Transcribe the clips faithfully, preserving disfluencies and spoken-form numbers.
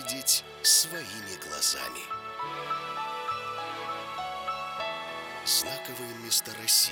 увидеть своими глазами. Знаковые места России.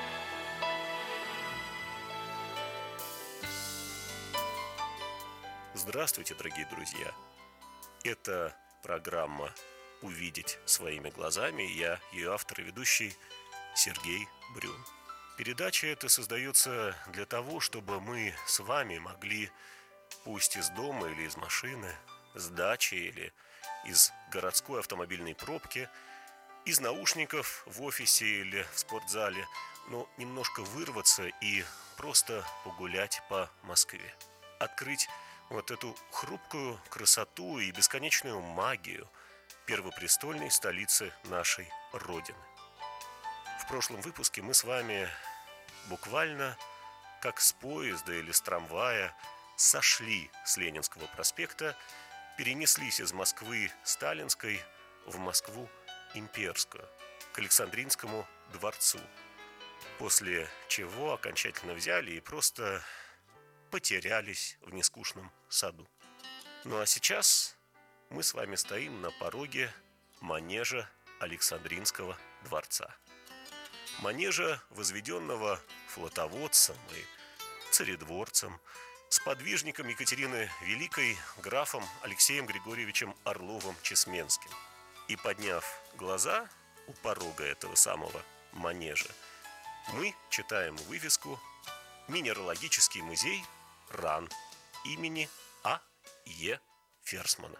Здравствуйте, дорогие друзья! Это программа «Увидеть своими глазами». Я ее автор и ведущий Сергей Брюн. Передача эта создается для того, чтобы мы с вами могли, пусть из дома или из машины, с дачи или из городской автомобильной пробки, из наушников в офисе или в спортзале, но немножко вырваться и просто погулять по Москве. Открыть вот эту хрупкую красоту и бесконечную магию первопрестольной столицы нашей Родины. В прошлом выпуске мы с вами буквально как с поезда или с трамвая сошли с Ленинского проспекта, перенеслись из Москвы Сталинской в Москву Имперскую, к Александринскому дворцу, после чего окончательно взяли и просто потерялись в нескучном саду. Ну а сейчас мы с вами стоим на пороге манежа Александринского дворца. Манежа, возведенного флотоводцем и царедворцем, сподвижником Екатерины Великой, графом Алексеем Григорьевичем Орловым-Чесменским. И подняв глаза у порога этого самого манежа, мы читаем вывеску «Минералогический музей РАН» имени А. Е. Ферсмана.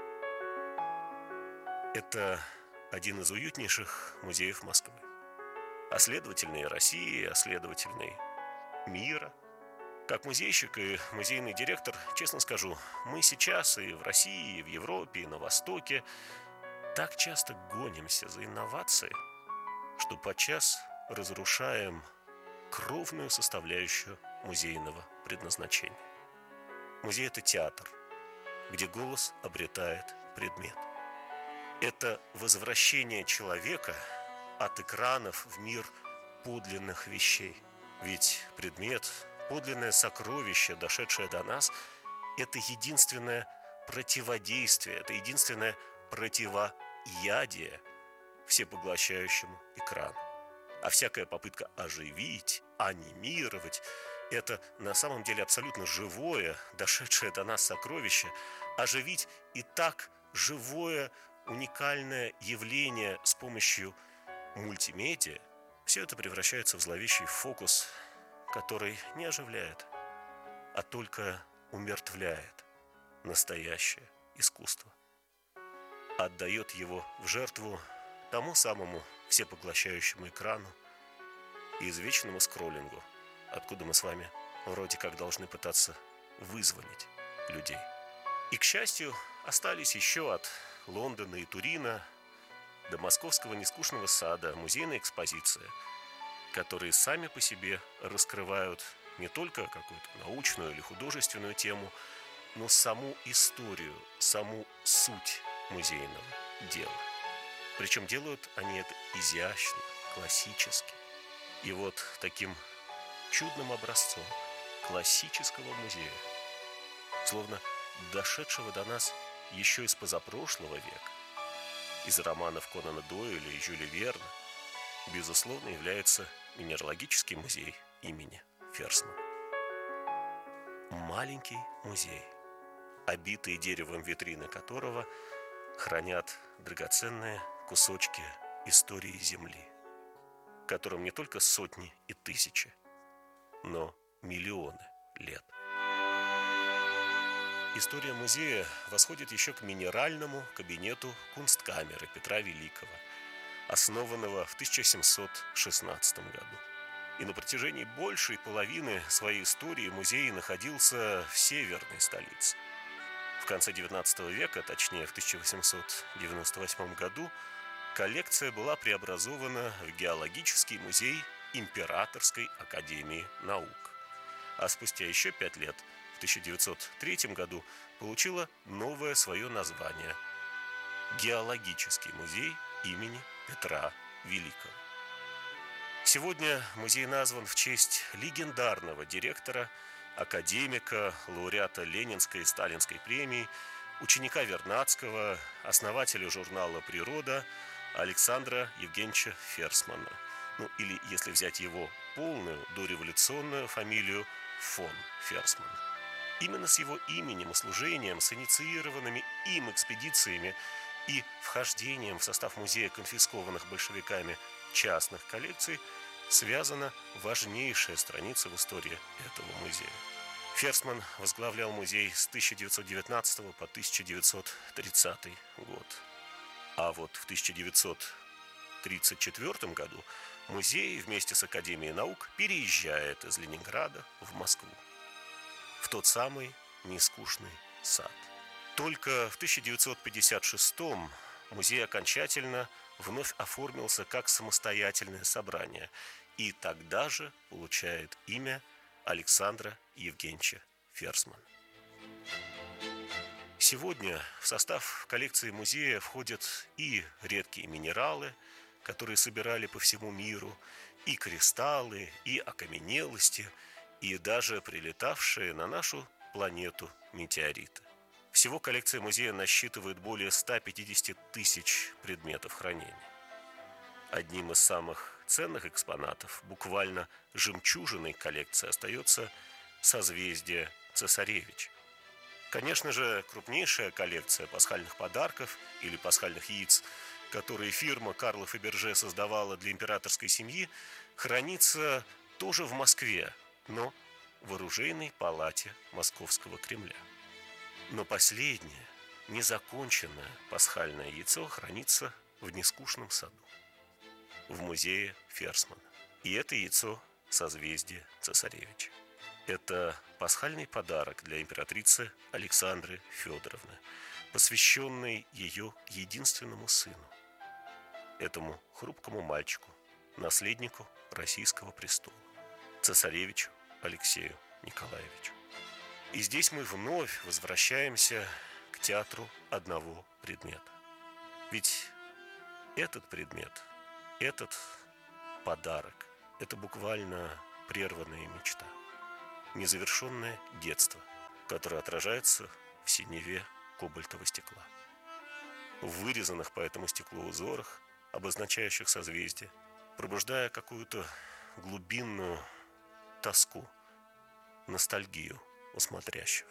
Это один из уютнейших музеев Москвы, а следовательно и России, а следовательно и мира. Как музейщик и музейный директор, честно скажу, мы сейчас и в России, и в Европе, и на Востоке так часто гонимся за инновации, что подчас разрушаем кровную составляющую музейного предназначения. Музей – это театр, где голос обретает предмет. Это возвращение человека от экранов в мир подлинных вещей. Ведь предмет, подлинное сокровище, дошедшее до нас, это единственное противодействие, это единственное противоядие всепоглощающему экрану. А всякая попытка оживить, анимировать – это на самом деле абсолютно живое, дошедшее до нас сокровище, оживить и так живое, уникальное явление с помощью мультимедиа, все это превращается в зловещий фокус, который не оживляет, а только умертвляет настоящее искусство. Отдает его в жертву тому самому всепоглощающему экрану и извечному скроллингу, откуда мы с вами вроде как должны пытаться вызволить людей. И, к счастью, остались еще от Лондона и Турина до московского нескучного сада музейные экспозиции, которые сами по себе раскрывают не только какую-то научную или художественную тему, но саму историю, саму суть музейного дела. Причем делают они это изящно, классически. И вот таким чудным образцом классического музея, словно дошедшего до нас еще из позапрошлого века, из романов Конана Дойля и Жюля Верна, безусловно, является Минералогический музей имени Ферсмана. Маленький музей, обитые деревом витрины которого хранят драгоценные кусочки истории Земли, которым не только сотни и тысячи, но миллионы лет. История музея восходит еще к минеральному кабинету Кунсткамеры Петра Великого, основанного в тысяча семьсот шестнадцатом году. И на протяжении большей половины своей истории музей находился в северной столице. В конце девятнадцатого века, точнее в тысяча восемьсот девяносто восьмом году, коллекция была преобразована в геологический музей Императорской академии наук. А спустя еще пять лет, в тысяча девятьсот третьем году, получила новое свое название – Геологический музей имени Петра Великого. Сегодня музей назван в честь легендарного директора, академика, лауреата Ленинской и Сталинской премий, ученика Вернадского, основателя журнала «Природа» Александра Евгеньевича Ферсмана. Ну, или, если взять его полную дореволюционную фамилию, фон Ферсман. Именно с его именем и служением, с инициированными им экспедициями и вхождением в состав музея конфискованных большевиками частных коллекций связана важнейшая страница в истории этого музея. Ферсман возглавлял музей с тысяча девятьсот девятнадцатого по тысяча девятьсот тридцатый год. А вот в тысяча девятьсот тридцать четвёртом году музей вместе с Академией наук переезжает из Ленинграда в Москву, в тот самый нескучный сад. Только в тысяча девятьсот пятьдесят шестом музей окончательно вновь оформился как самостоятельное собрание и тогда же получает имя Александра Евгеньевича Ферсмана. Сегодня в состав коллекции музея входят и редкие минералы, которые собирали по всему миру, и кристаллы, и окаменелости, и даже прилетавшие на нашу планету метеориты. Всего коллекция музея насчитывает более ста пятидесяти тысяч предметов хранения. Одним из самых ценных экспонатов, буквально жемчужиной коллекции, остается созвездие цесаревича. Конечно же, крупнейшая коллекция пасхальных подарков или пасхальных яиц, которые фирма Карла Фаберже создавала для императорской семьи, хранится тоже в Москве, но в оружейной палате Московского Кремля. Но последнее, незаконченное пасхальное яйцо хранится в нескучном саду, в музее Ферсмана. И это яйцо созвездие цесаревича. Это пасхальный подарок для императрицы Александры Федоровны, посвященный ее единственному сыну, этому хрупкому мальчику, наследнику российского престола, цесаревичу Алексею Николаевичу. И здесь мы вновь возвращаемся к театру одного предмета. Ведь этот предмет, этот подарок – это буквально прерванная мечта, незавершенное детство, которое отражается в синеве кобальтового стекла, в вырезанных по этому стеклу узорах, обозначающих созвездие, пробуждая какую-то глубинную тоску, ностальгию у смотрящего.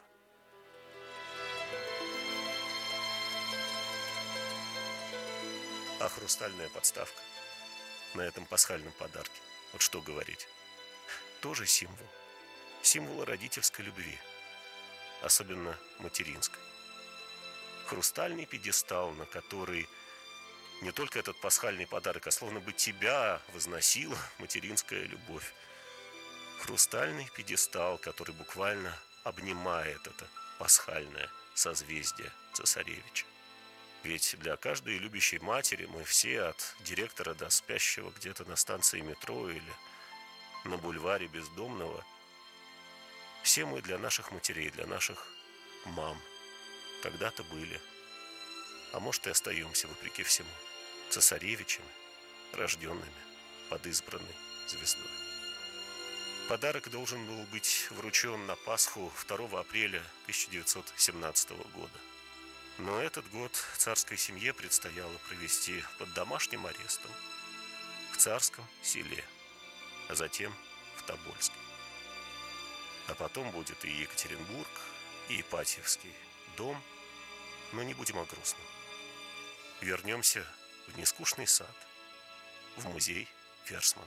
А хрустальная подставка на этом пасхальном подарке, вот что говорить, тоже символ. Символ родительской любви, особенно материнской. Хрустальный пьедестал, на который не только этот пасхальный подарок, а словно бы тебя возносила материнская любовь. Хрустальный пьедестал, который буквально обнимает это пасхальное созвездие цесаревича. Ведь для каждой любящей матери мы все, от директора до спящего где-то на станции метро или на бульваре бездомного, все мы для наших матерей, для наших мам когда-то были, а может и остаемся, вопреки всему, цесаревичами, рожденными под избранной звездой. Подарок должен был быть вручен на Пасху второго апреля тысяча девятьсот семнадцатого года. Но этот год царской семье предстояло провести под домашним арестом в Царском Селе, а затем в Тобольске. А потом будет и Екатеринбург, и Ипатьевский дом, но не будем о грустном. Вернемся в нескучный сад, в музей Ферсмана.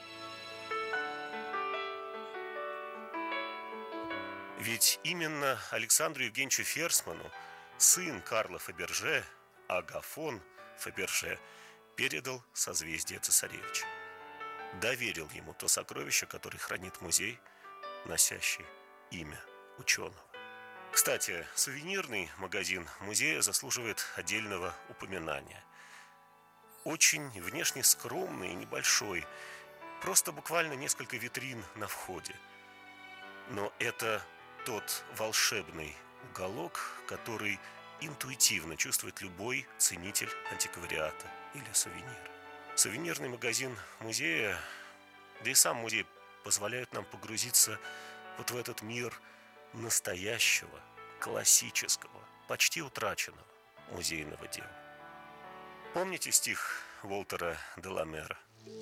Ведь именно Александру Евгеньевичу Ферсману сын Карла Фаберже, Агафон Фаберже, передал созвездие цесаревича. Доверил ему то сокровище, которое хранит музей, носящий имя ученого. Кстати, сувенирный магазин музея заслуживает отдельного упоминания. Очень внешне скромный и небольшой, просто буквально несколько витрин на входе. Но это тот волшебный уголок, который интуитивно чувствует любой ценитель антиквариата или сувенира. Сувенирный магазин музея, да и сам музей, позволяют нам погрузиться вот в этот мир настоящего, классического, почти утраченного музейного дела. Помните стих Волтера де ла Мера?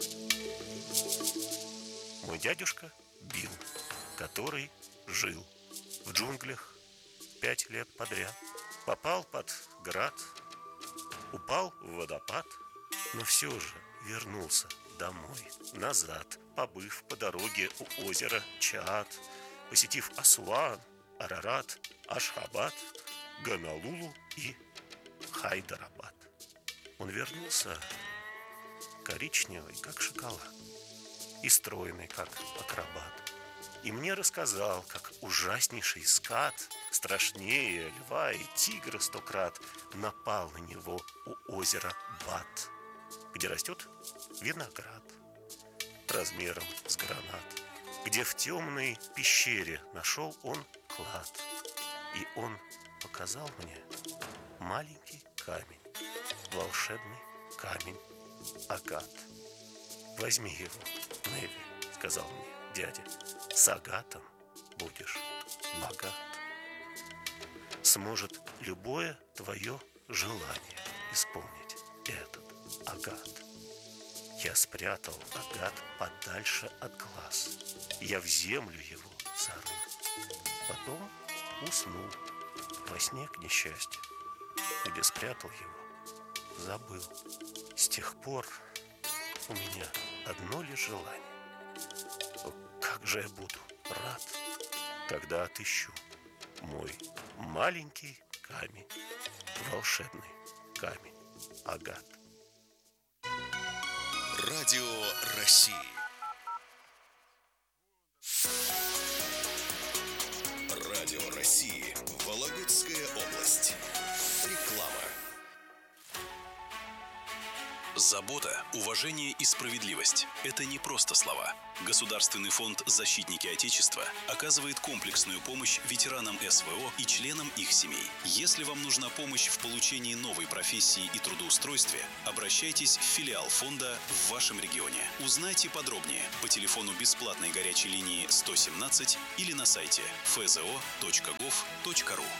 «Мой дядюшка Билл, который жил в джунглях пять лет подряд, попал под град, упал в водопад, но все же вернулся домой, назад, побыв по дороге у озера Чаат, посетив Асуан, Арарат, Ашхабад, Гонолулу и Хайдарабад. Он вернулся коричневый, как шоколад, и стройный, как акробат. И мне рассказал, как ужаснейший скат, страшнее льва и тигра сто крат, напал на него у озера Бат, где растет виноград размером с гранат, где в темной пещере нашел он клад. И он показал мне маленький камень, волшебный камень агат. «Возьми его, Неви», — сказал мне дядя, — «с агатом будешь богат. Сможет любое твое желание исполнить этот агат». Я спрятал агат подальше от глаз, я в землю его зарыл, потом уснул во сне, к несчастью, где спрятал его, забыл. С тех пор у меня одно лишь желание. Как же я буду рад, когда отыщу мой маленький камень, волшебный камень агат. Радио России. Радио России. Вологодская область. Реклама. Забота, уважение и справедливость – это не просто слова. Государственный фонд «Защитники Отечества» оказывает комплексную помощь ветеранам эс вэ о и членам их семей. Если вам нужна помощь в получении новой профессии и трудоустройстве, обращайтесь в филиал фонда в вашем регионе. Узнайте подробнее по телефону бесплатной горячей линии сто семнадцать или на сайте эф зэ о точка гов точка ру.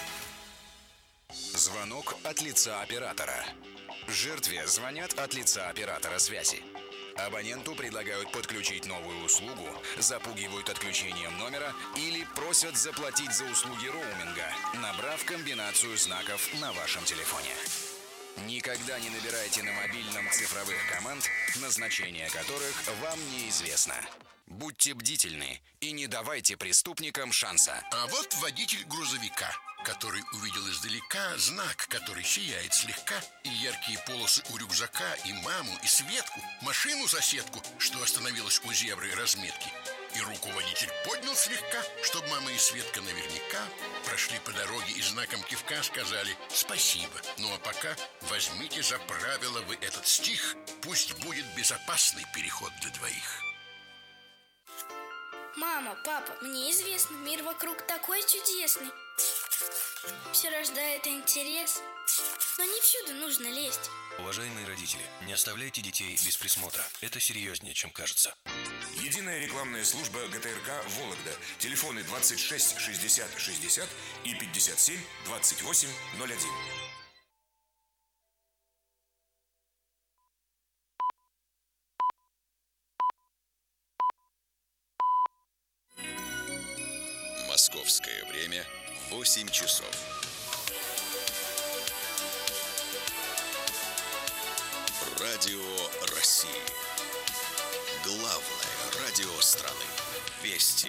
Звонок от лица оператора. Жертве звонят от лица оператора связи. Абоненту предлагают подключить новую услугу, запугивают отключением номера или просят заплатить за услуги роуминга, набрав комбинацию знаков на вашем телефоне. Никогда не набирайте на мобильном цифровых команд, назначение которых вам неизвестно. Будьте бдительны и не давайте преступникам шанса. А вот водитель грузовика, который увидел издалека знак, который сияет слегка, и яркие полосы у рюкзака, и маму, и Светку, машину-соседку, что остановилась у зебры разметки. И руку водитель поднял слегка, чтобы мама и Светка наверняка прошли по дороге и знаком кивка сказали «спасибо». Ну а пока возьмите за правило вы этот стих, пусть будет безопасный переход для двоих. Мама, папа, мне известно, мир вокруг такой чудесный. Все рождает интерес, но не всюду нужно лезть. Уважаемые родители, не оставляйте детей без присмотра. Это серьезнее, чем кажется. Единая рекламная служба гэ тэ эр ка «Вологда». Телефоны двадцать шесть шестьдесят шестьдесят и пятьдесят семь двадцать восемь ноль один. Московское время восемь часов. Радио России. Главное радио страны. Вести.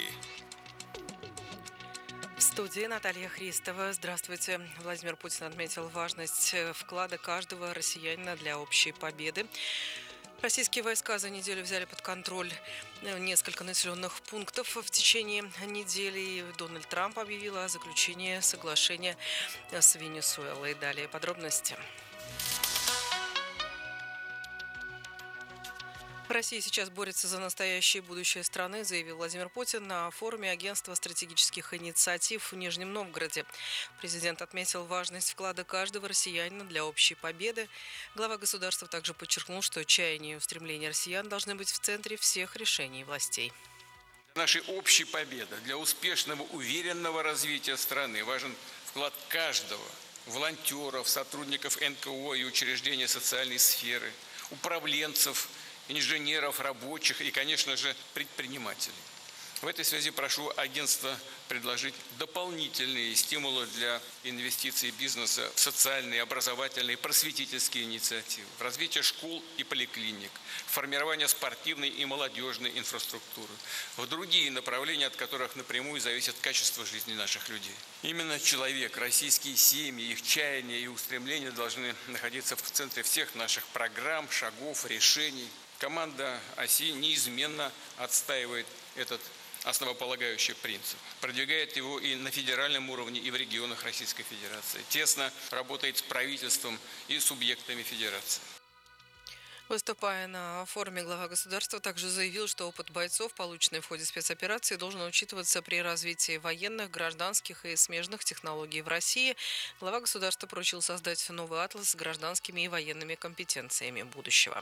В студии Наталья Христова. Здравствуйте. Владимир Путин отметил важность вклада каждого россиянина для общей победы. Российские войска за неделю взяли под контроль несколько населенных пунктов в течение недели. И Дональд Трамп объявил о заключении соглашения с Венесуэлой. Далее подробности. Россия сейчас борется за настоящее и будущее страны, заявил Владимир Путин на форуме Агентства стратегических инициатив в Нижнем Новгороде. Президент отметил важность вклада каждого россиянина для общей победы. Глава государства также подчеркнул, что чаяния и устремления россиян должны быть в центре всех решений властей. Нашей общей победы, для успешного, уверенного развития страны важен вклад каждого, волонтеров, сотрудников эн ка о и учреждений социальной сферы, управленцев, инженеров, рабочих и, конечно же, предпринимателей. В этой связи прошу агентство предложить дополнительные стимулы для инвестиций бизнеса в социальные, образовательные, просветительские инициативы, в развитие школ и поликлиник, в формирование спортивной и молодежной инфраструктуры, в другие направления, от которых напрямую зависит качество жизни наших людей. Именно человек, российские семьи, их чаяния и устремления должны находиться в центре всех наших программ, шагов, решений. Команда ОСИ неизменно отстаивает этот основополагающий принцип. Продвигает его и на федеральном уровне, и в регионах Российской Федерации. Тесно работает с правительством и субъектами федерации. Выступая на форуме, глава государства также заявил, что опыт бойцов, полученный в ходе спецоперации, должен учитываться при развитии военных, гражданских и смежных технологий в России. Глава государства поручил создать новый атлас с гражданскими и военными компетенциями будущего.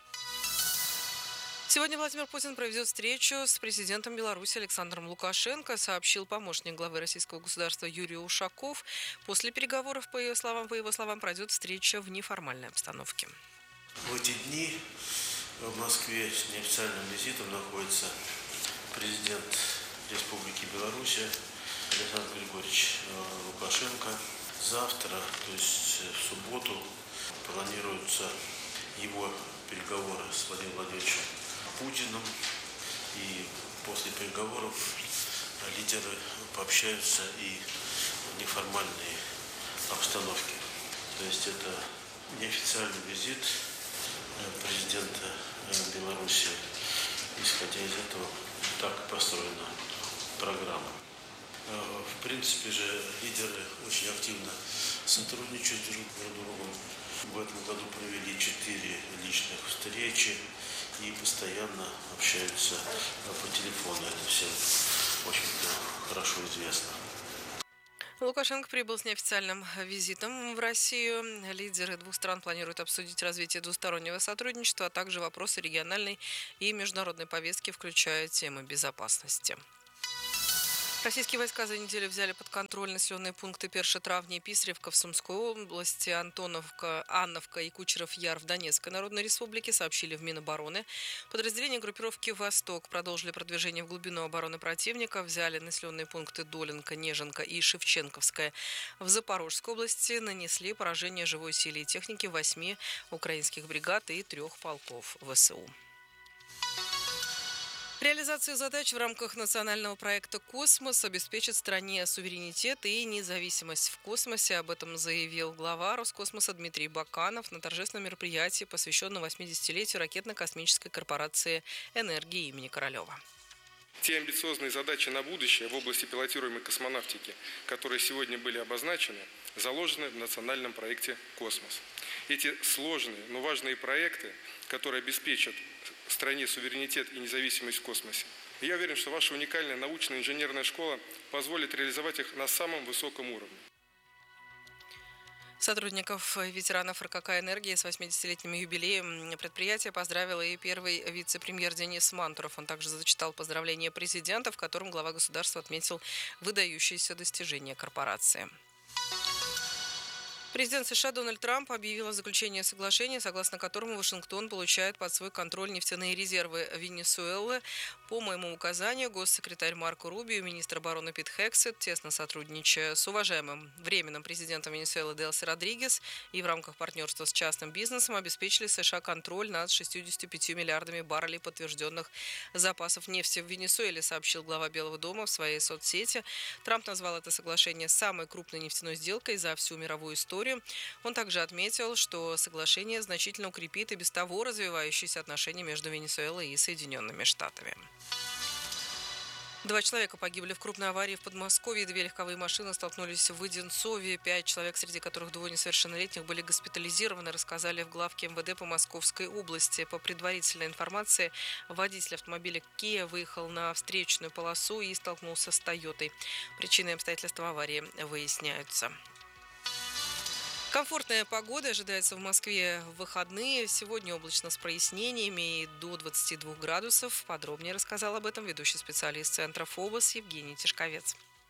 Сегодня Владимир Путин проведет встречу с президентом Беларуси Александром Лукашенко, сообщил помощник главы российского государства Юрий Ушаков. После переговоров, по его словам, по его словам, пройдет встреча в неформальной обстановке. В эти дни в Москве с неофициальным визитом находится президент Республики Беларусь Александр Григорьевич Лукашенко. Завтра, то есть в субботу, планируются его переговоры с Владимиром Владимировичем Путиным, и после переговоров лидеры пообщаются и в неформальной обстановке. То есть это неофициальный визит президента Беларуси. Исходя из этого, так построена программа. В принципе же лидеры очень активно сотрудничают друг с другом. В этом году провели четыре личных встречи и постоянно общаются по телефону. Это всем очень хорошо известно. Лукашенко прибыл с неофициальным визитом в Россию. Лидеры двух стран планируют обсудить развитие двустороннего сотрудничества, а также вопросы региональной и международной повестки, включая темы безопасности. Российские войска за неделю взяли под контроль населенные пункты Перша-Травня и Писаревка в Сумской области, Антоновка, Анновка и Кучеров-Яр в Донецкой Народной Республике, сообщили в Минобороны. Подразделения группировки «Восток» продолжили продвижение в глубину обороны противника, взяли населенные пункты Долинка, Неженка и Шевченковская. В Запорожской области нанесли поражение живой силе и технике восьми украинских бригад и трех полков вэ эс у. Реализацию задач в рамках национального проекта «Космос» обеспечит стране суверенитет и независимость в космосе. Об этом заявил глава Роскосмоса Дмитрий Баканов на торжественном мероприятии, посвященном восьмидесятилетию ракетно-космической корпорации «Энергии» имени Королева. Те амбициозные задачи на будущее в области пилотируемой космонавтики, которые сегодня были обозначены, заложены в национальном проекте «Космос». Эти сложные, но важные проекты, которые обеспечат стране суверенитет и независимость в космосе. И я уверен, что ваша уникальная научная инженерная школа позволит реализовать их на самом высоком уровне. Сотрудников ветеранов эр ка ка «Энергии» с восьмидесятилетним юбилеем предприятия поздравил и первый вице-премьер Денис Мантуров. Он также зачитал поздравления президента, в котором глава государства отметил выдающиеся достижения корпорации. Президент США Дональд Трамп объявил о заключении соглашения, согласно которому Вашингтон получает под свой контроль нефтяные резервы Венесуэлы. По моему указанию, госсекретарь Марко Рубио и министр обороны Пит Хексет, тесно сотрудничая с уважаемым временным президентом Венесуэлы Делси Родригес и в рамках партнерства с частным бизнесом, обеспечили США контроль над шестьюдесятью пятью миллиардами баррелей подтвержденных запасов нефти в Венесуэле, сообщил глава Белого дома в своей соцсети. Трамп назвал это соглашение самой крупной нефтяной сделкой за всю мировую историю. Он также отметил, что соглашение значительно укрепит и без того развивающиеся отношения между Венесуэлой и Соединенными Штатами. Два человека погибли в крупной аварии в Подмосковье. Две легковые машины столкнулись в Одинцове. Пять человек, среди которых двое несовершеннолетних, были госпитализированы, рассказали в главке эм вэ дэ по Московской области. По предварительной информации, водитель автомобиля Kia выехал на встречную полосу и столкнулся с Тойотой. Причины и обстоятельства аварии выясняются. Комфортная погода ожидается в Москве в выходные. Сегодня облачно с прояснениями и до двадцати двух градусов. Подробнее рассказал об этом ведущий специалист Центра ФОБОС Евгений Тишковец.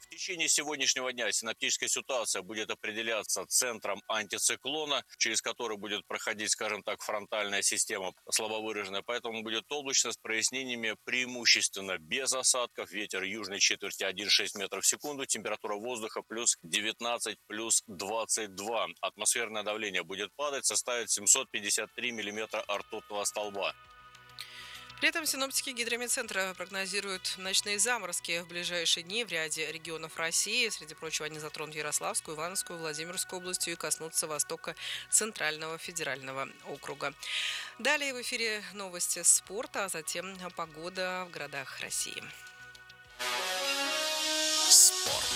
В течение сегодняшнего дня синоптическая ситуация будет определяться центром антициклона, через который будет проходить, скажем так, фронтальная система слабо выраженная. Поэтому будет облачно с прояснениями, преимущественно без осадков. Ветер южной четверти один целых шесть десятых метров в секунду. Температура воздуха плюс девятнадцать, плюс двадцать два. Атмосферное давление будет падать, составит семьсот пятьдесят три миллиметра ртутного столба. При этом синоптики Гидрометцентра прогнозируют ночные заморозки в ближайшие дни в ряде регионов России. Среди прочего, они затронут Ярославскую, Ивановскую, Владимирскую областью и коснутся востока Центрального федерального округа. Далее в эфире новости спорта, а затем погода в городах России. Спорт.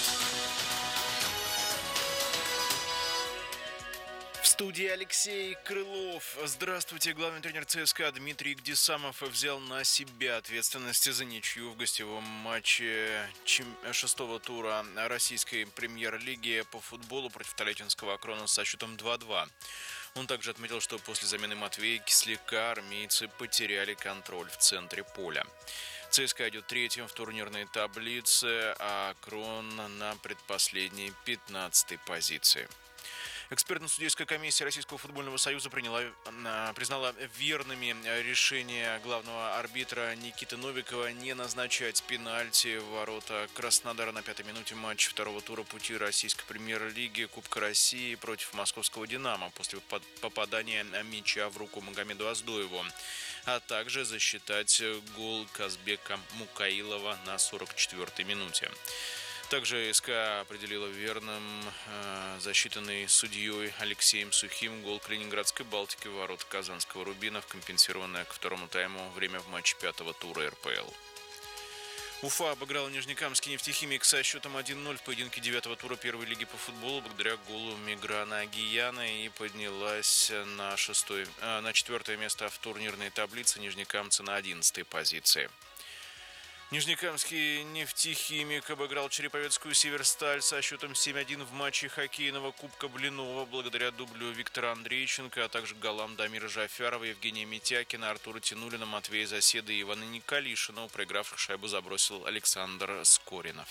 В студии Алексей Крылов. Здравствуйте. Главный тренер ЦСКА Дмитрий Гдесамов взял на себя ответственность за ничью в гостевом матче шестого тура российской премьер-лиги по футболу против Тольяттинского Акрона со счетом два-два. Он также отметил, что после замены Матвея Кисляка армейцы потеряли контроль в центре поля. ЦСКА идет третьим в турнирной таблице, а Акрон на предпоследней пятнадцатой позиции. Экспертно-судейская комиссия Российского футбольного союза приняла, признала верными решение главного арбитра Никиты Новикова не назначать пенальти в ворота Краснодара на пятой минуте матча второго тура пути российской премьер-лиги Кубка России против московского «Динамо» после попадания мяча в руку Магомеду Оздоеву, а также засчитать гол Казбека Мукаилова на сорок четвёртой минуте. Также СКА определила верным э, засчитанный судьей Алексеем Сухим гол Калининградской «Балтики» в ворота казанского «Рубина» в компенсированное ко второму тайму время в матче пятого тура эр пэ эл. Уфа обыграла Нижнекамский «Нефтехимик» со счетом один ноль в поединке девятого тура первой лиги по футболу благодаря голу Миграна Агияна и поднялась на, шестой, э, на четвертое место в турнирной таблице, нижнекамцы на одиннадцатой позиции. Нижнекамский «Нефтехимик» обыграл Череповецкую «Северсталь» со счетом семь один в матче хоккейного Кубка Блинова благодаря дублю Виктора Андрейченко, а также голам Дамира Жафярова, Евгения Митякина, Артура Тянулина, Матвея Заседа и Ивана Николишина. У проигравших шайбу забросил Александр Скоринов.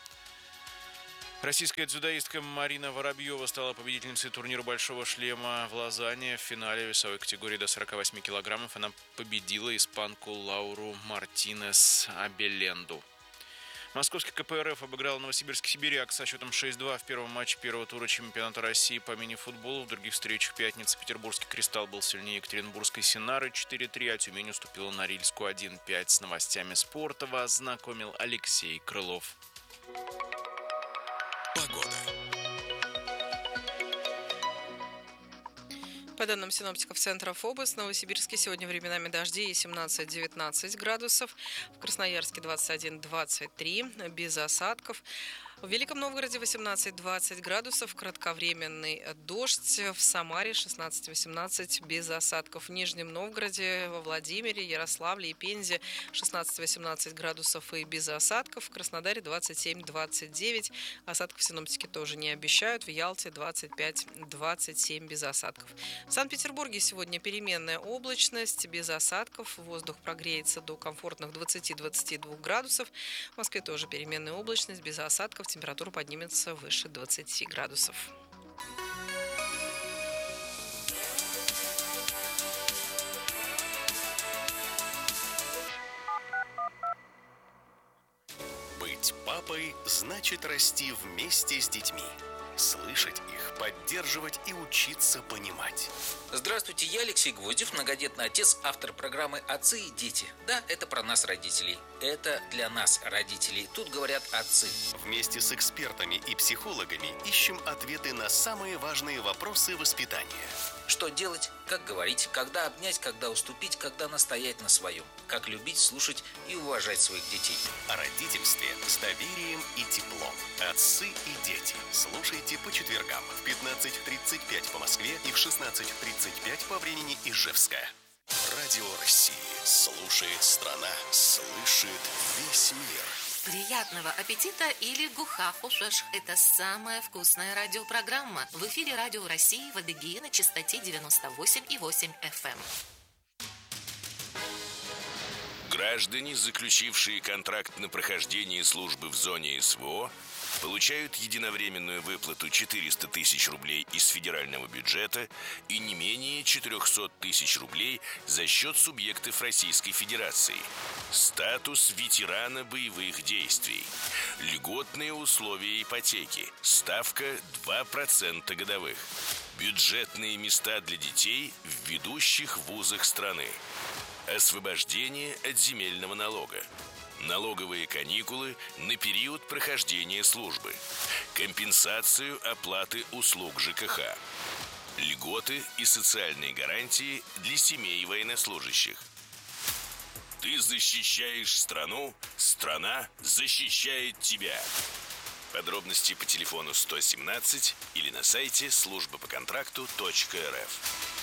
Российская дзюдоистка Марина Воробьева стала победительницей турнира «Большого шлема» в Лозанне. В финале весовой категории до сорока восьми килограммов она победила испанку Лауру Мартинес Абеленду. Московский ка пэ эр эф обыграл новосибирский «Сибиряк» со счетом шесть два в первом матче первого тура чемпионата России по мини-футболу. В других встречах пятницы петербургский «Кристалл» был сильнее екатеринбургской «Синары» четыре три, а Тюмень уступила Норильску один пять. С новостями спорта вас знакомил Алексей Крылов. Погода. По данным синоптиков Центра ФОБОС, в Новосибирске сегодня временами дожди и семнадцать-девятнадцать градусов, в Красноярске двадцать один - двадцать три, без осадков. В Великом Новгороде восемнадцать-двадцать градусов, кратковременный дождь. В Самаре шестнадцать-восемнадцать без осадков. В Нижнем Новгороде, во Владимире, Ярославле и Пензе шестнадцать-восемнадцать градусов и без осадков. В Краснодаре двадцать семь - двадцать девять. Осадков синоптики тоже не обещают. В Ялте двадцать пять - двадцать семь без осадков. В Санкт-Петербурге сегодня переменная облачность без осадков. Воздух прогреется до комфортных двадцати-двадцати двух градусов. В Москве тоже переменная облачность без осадков. Температура поднимется выше двадцати градусов. Быть папой значит расти вместе с детьми. Слышать их, поддерживать и учиться понимать. Здравствуйте, я Алексей Гвоздев, многодетный отец, автор программы «Отцы и дети». Да, это про нас, родителей. Это для нас, родителей. Тут говорят отцы. Вместе с экспертами и психологами ищем ответы на самые важные вопросы воспитания. Что делать, как говорить, когда обнять, когда уступить, когда настоять на своем. Как любить, слушать и уважать своих детей. О родительстве с доверием и теплом. Отцы и дети. Слушайте по четвергам в пятнадцать тридцать пять по Москве и в шестнадцать тридцать пять по времени Ижевска. Радио России. Слушает страна. Слышит весь мир. Приятного аппетита или гухафушеш. Это самая вкусная радиопрограмма. В эфире Радио России в Адыгее на частоте девяносто восемь и восемь эф эм. Граждане, заключившие контракт на прохождение службы в зоне эс вэ о, получают единовременную выплату четыреста тысяч рублей из федерального бюджета и не менее четыреста тысяч рублей за счет субъектов Российской Федерации. Статус ветерана боевых действий. Льготные условия ипотеки. Ставка два процента годовых. Бюджетные места для детей в ведущих вузах страны. Освобождение от земельного налога. Налоговые каникулы на период прохождения службы. Компенсацию оплаты услуг ЖКХ. Льготы и социальные гарантии для семей военнослужащих. Ты защищаешь страну, страна защищает тебя. Подробности по телефону сто семнадцать или на сайте служба по контракту точка эр эф.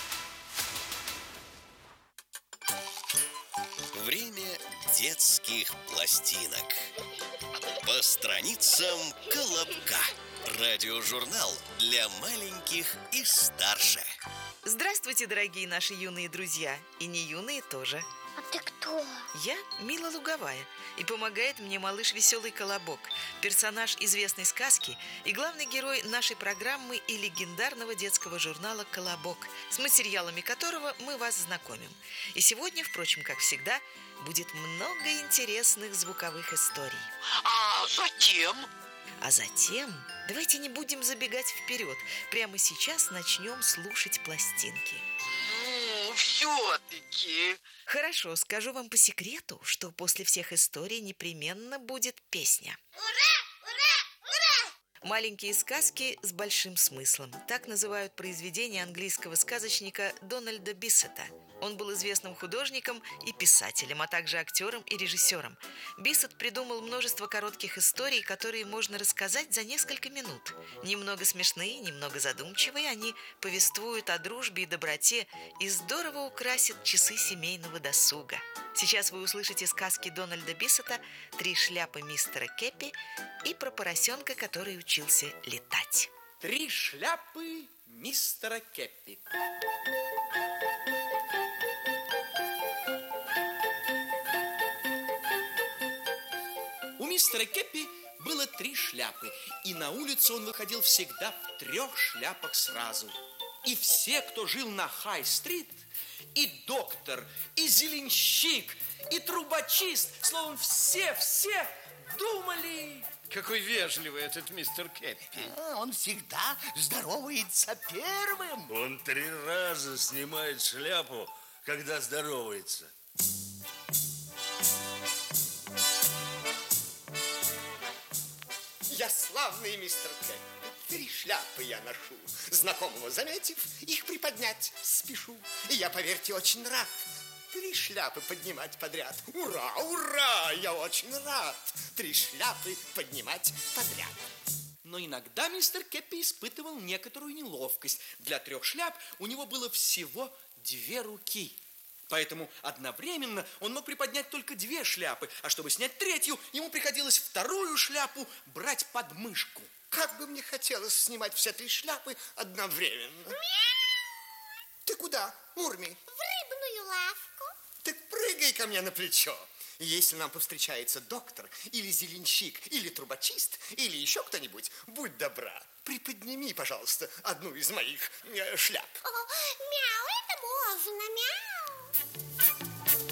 Время детских пластинок. По страницам Колобка. Радиожурнал для маленьких и старше. Здравствуйте, дорогие наши юные друзья. И не юные тоже. А ты кто? Я Мила Луговая. И помогает мне малыш Веселый Колобок, персонаж известной сказки и главный герой нашей программы и легендарного детского журнала «Колобок», с материалами которого мы вас знакомим. И сегодня, впрочем, как всегда, будет много интересных звуковых историй. А затем? А затем давайте не будем забегать вперед. Прямо сейчас начнем слушать пластинки. Ну, все-таки. Хорошо, скажу вам по секрету, что после всех историй непременно будет песня. Ура! Ура! Ура! Маленькие сказки с большим смыслом. Так называют произведение английского сказочника Дональда Биссета. Он был известным художником и писателем, а также актером и режиссером. Биссет придумал множество коротких историй, которые можно рассказать за несколько минут. Немного смешные, немного задумчивые, они повествуют о дружбе и доброте и здорово украсят часы семейного досуга. Сейчас вы услышите сказки Дональда Биссета «Три шляпы мистера Кеппи» и про поросенка, который учился летать. Три шляпы мистера Кеппи. У мистера Кеппи было три шляпы, и на улицу он выходил всегда в трех шляпах сразу. И все, кто жил на Хай-стрит, и доктор, и зеленщик, и трубочист, словом, все-все думали... Какой вежливый этот мистер Кеппи. А, он всегда здоровается первым. Он три раза снимает шляпу, когда здоровается. Я славный мистер Кеппи. Три шляпы я ношу. Знакомого заметив, их приподнять спешу. И я, поверьте, очень рад три шляпы поднимать подряд. Ура, ура, я очень рад три шляпы поднимать подряд. Но иногда мистер Кеппи испытывал некоторую неловкость. Для трех шляп у него было всего две руки. Поэтому одновременно он мог приподнять только две шляпы, а чтобы снять третью, ему приходилось вторую шляпу брать под мышку. Как бы мне хотелось снимать все три шляпы одновременно. Мяу! Ты куда, Мурми? В рыбную лавку. Так прыгай ко мне на плечо. Если нам повстречается доктор, или зеленщик, или трубочист, или еще кто-нибудь, будь добра, приподними, пожалуйста, одну из моих э, шляп. О, мяу, это можно, мяу.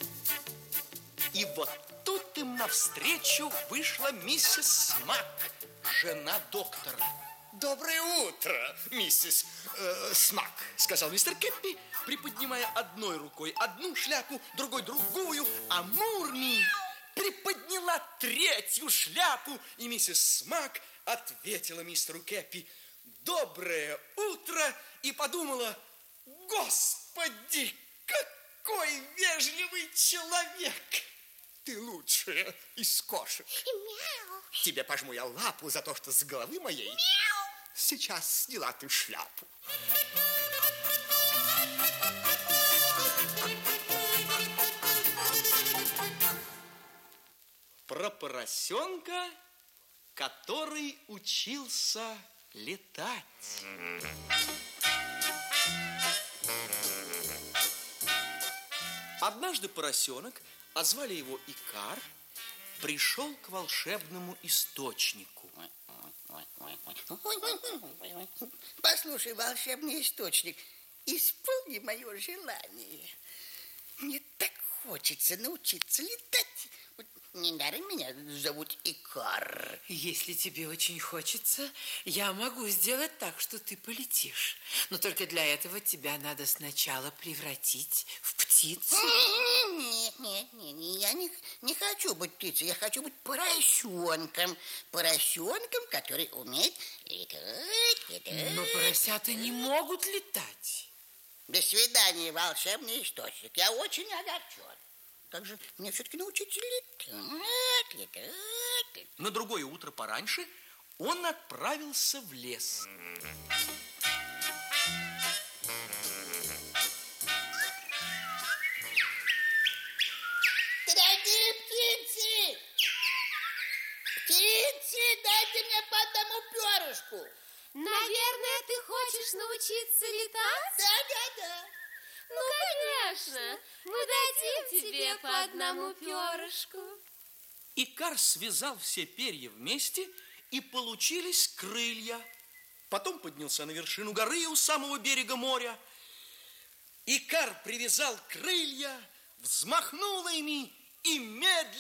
И вот тут им навстречу вышла миссис Смак, жена доктора. Доброе утро, миссис э, Смак, сказал мистер Кеппи, приподнимая одной рукой одну шляпу, другой другую, а Мурми приподняла третью шляпу, и миссис Смак ответила мистеру Кеппи «Доброе утро!» и подумала: «Господи, какой вежливый человек!» Ты лучшая из кошек. Мяу. Тебе пожму я лапу за то, что с головы моей Мяу. сейчас сняла ты шляпу. Про поросенка, который учился летать. Однажды поросенок, а звали его Икар, пришел к волшебному источнику. Послушай, волшебный источник, исполни мое желание. Мне так хочется научиться летать. Вот недаром меня зовут Икар. Если тебе очень хочется, я могу сделать так, что ты полетишь. Но только для этого тебя надо сначала превратить в птицу. Нет, нет, нет, я не, не хочу быть птицей, я хочу быть поросенком. Поросенком, который умеет летать, летать. Но поросята не могут летать. До свидания, волшебный источник. Я очень огорчен. Как же мне все-таки научиться летать, летать, летать? На другое утро пораньше он отправился в лес. Дорогие птицы! Птицы, дайте мне по одному перышку. Наверное, ты хочешь научиться летать? Да, да, да. Ну, конечно, мы дадим тебе по одному перышку. Икар связал все перья вместе, и получились крылья. Потом поднялся на вершину горы у самого берега моря. Икар привязал крылья, взмахнул ими и медленно